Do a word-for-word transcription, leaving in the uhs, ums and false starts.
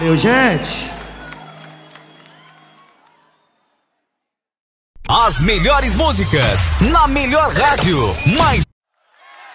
Valeu, gente. As melhores músicas na melhor rádio. Mais